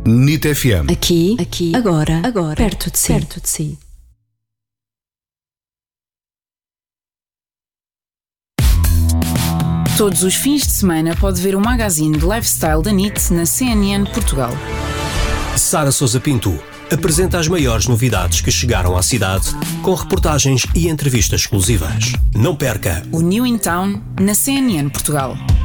NIT FM. Aqui, agora, perto de si. Todos os fins de semana pode ver o magazine de lifestyle da NIT na CNN Portugal. Sara Sousa Pinto apresenta as maiores novidades que chegaram à cidade, com reportagens e entrevistas exclusivas. Não perca O New in Town na CNN Portugal.